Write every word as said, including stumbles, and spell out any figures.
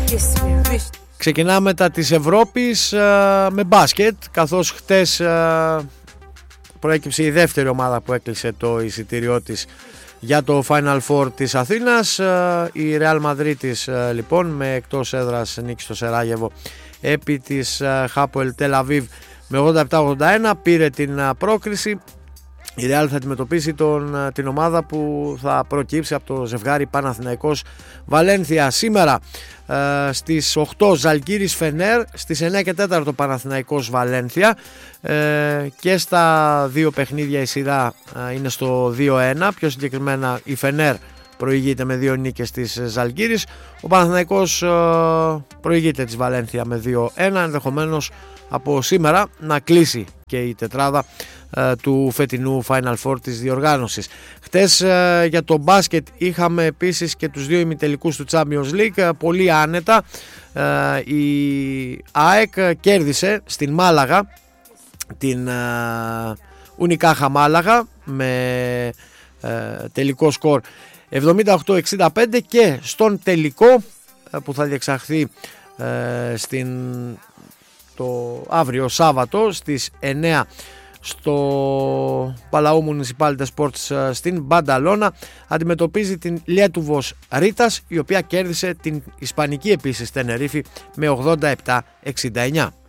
Ξεκινάμε τα της Ευρώπης με μπάσκετ, καθώς χτες προέκυψε η δεύτερη ομάδα που έκλεισε το εισιτήριό της για το Final Four της Αθήνας. Η Real Madrid λοιπόν με εκτός έδρας νίκη στο Σεράγεβο επί της Hapoel Tel Aviv με ογδόντα επτά ογδόντα ένα πήρε την πρόκριση. Η Real θα αντιμετωπίσει τον, την ομάδα που θα προκύψει από το ζευγάρι Παναθηναϊκός Βαλένθια. Σήμερα ε, στις οκτώ Ζαλγκίρις Φενέρ, στις εννιά και τέσσερα Παναθηναϊκός Βαλένθια, ε, και στα δύο παιχνίδια η σειρά ε, είναι στο δύο ένα. Πιο συγκεκριμένα η Φενέρ προηγείται με δύο νίκες της Ζαλγκίρις, ο Παναθηναϊκός ε, προηγείται της Βαλένθια με δύο ένα. Ενδεχομένως από σήμερα να κλείσει και η τετράδα ε, του φετινού Final Four της διοργάνωσης. Χτες ε, για το μπάσκετ είχαμε επίσης και τους δύο ημιτελικούς του Champions League, ε, πολύ άνετα. ε, η ΑΕΚ κέρδισε στην Μάλαγα την ε, Ουνικάχα Μάλαγα με ε, τελικό σκορ εβδομήντα οκτώ εξήντα πέντε, και στον τελικό ε, που θα διεξαχθεί ε, στην το αύριο Σάββατο στις εννιά στο Παλαού Municipal Sports στην Μπανταλώνα, αντιμετωπίζει την Lietuvos Ritas, η οποία κέρδισε την Ισπανική επίσης Τενερίφη με ογδόντα επτά εξήντα εννιά.